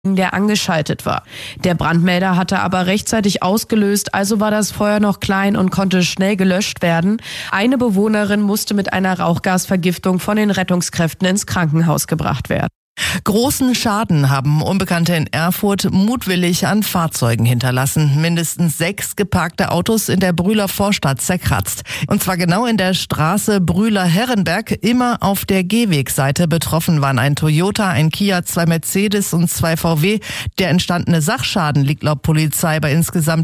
der angeschaltet war. Der Brandmelder hatte aber rechtzeitig ausgelöst, also war das Feuer noch klein und konnte schnell gelöscht werden. Eine Bewohnerin musste mit einer Rauchgasvergiftung von den Rettungskräften ins Krankenhaus gebracht werden. Großen Schaden haben Unbekannte in Erfurt mutwillig an Fahrzeugen hinterlassen. Mindestens 6 geparkte Autos in der Brühler Vorstadt zerkratzt. Und zwar genau in der Straße Brühler-Herrenberg, immer auf der Gehwegseite. Betroffen waren ein Toyota, ein Kia, 2 Mercedes und 2 VW. Der entstandene Sachschaden liegt laut Polizei bei insgesamt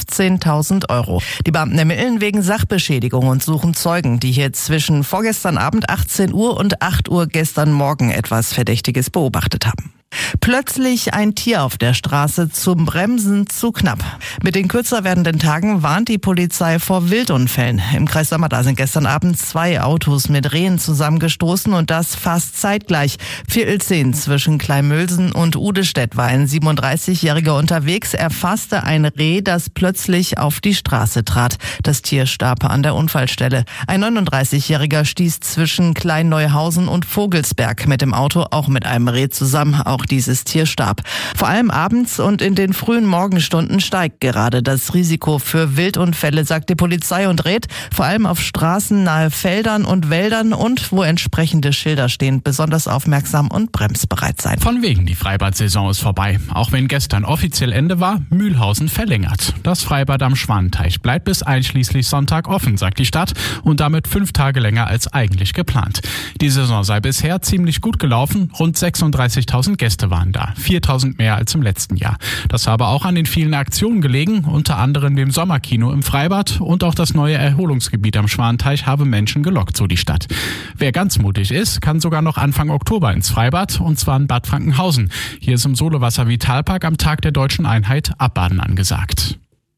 15.000 €. Die Beamten ermitteln wegen Sachbeschädigung und suchen Zeugen, die hier zwischen vorgestern Abend 18 Uhr und 8 Uhr gestern Morgen etwas Verdächtiges beobachtet haben. Plötzlich ein Tier auf der Straße, zum Bremsen zu knapp. Mit den kürzer werdenden Tagen warnt die Polizei vor Wildunfällen. Im Kreis Sommerda sind gestern Abend 2 Autos mit Rehen zusammengestoßen und das fast zeitgleich. 4:10 zwischen Kleinmülsen und Udestedt war ein 37-Jähriger unterwegs. Er fasste ein Reh, das plötzlich auf die Straße trat. Das Tier starb an der Unfallstelle. Ein 39-Jähriger stieß zwischen Kleinneuhausen und Vogelsberg mit dem Auto, auch mit einem Reh zusammen. Auch dieses Tier starb. Vor allem abends und in den frühen Morgenstunden steigt gerade das Risiko für Wildunfälle, sagt die Polizei und rät, vor allem auf Straßen nahe Feldern und Wäldern und wo entsprechende Schilder stehen, besonders aufmerksam und bremsbereit sein. Von wegen, die Freibad-Saison ist vorbei. Auch wenn gestern offiziell Ende war, Mühlhausen verlängert. Das Freibad am Schwanenteich bleibt bis einschließlich Sonntag offen, sagt die Stadt, und damit 5 Tage länger als eigentlich geplant. Die Saison sei bisher ziemlich gut gelaufen, rund 36.000 Gäste waren da, 4.000 mehr als im letzten Jahr. Das habe auch an den vielen Aktionen gelegen, unter anderem dem Sommerkino im Freibad, und auch das neue Erholungsgebiet am Schwanenteich habe Menschen gelockt, so die Stadt. Wer ganz mutig ist, kann sogar noch Anfang Oktober ins Freibad, und zwar in Bad Frankenhausen. Hier ist im Solowasser Vitalpark am Tag der Deutschen Einheit Abbaden angesagt.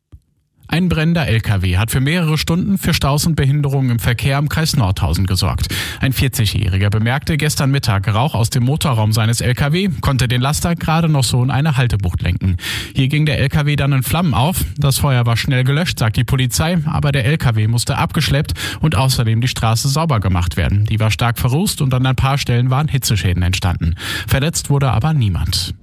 Ein brennender LKW hat für mehrere Stunden für Staus und Behinderungen im Verkehr im Kreis Nordhausen gesorgt. Ein 40-Jähriger bemerkte gestern Mittag Rauch aus dem Motorraum seines LKW, konnte den Laster gerade noch so in eine Haltebucht lenken. Hier ging der LKW dann in Flammen auf. Das Feuer war schnell gelöscht, sagt die Polizei, aber der LKW musste abgeschleppt und außerdem die Straße sauber gemacht werden. Die war stark verrußt und an ein paar Stellen waren Hitzeschäden entstanden. Verletzt wurde aber niemand.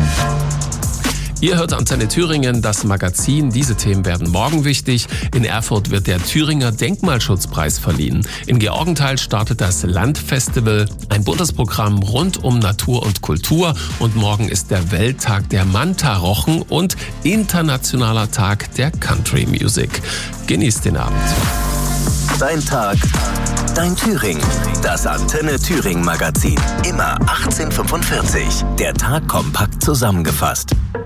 Ihr hört Antenne Thüringen, das Magazin. Diese Themen werden morgen wichtig. In Erfurt wird der Thüringer Denkmalschutzpreis verliehen. In Georgenthal startet das Landfestival, ein buntes Programm rund um Natur und Kultur. Und morgen ist der Welttag der Manta-Rochen und internationaler Tag der Country Music. Genießt den Abend. Dein Tag, dein Thüringen. Das Antenne Thüringen Magazin. Immer 18:45. Der Tag kompakt zusammengefasst.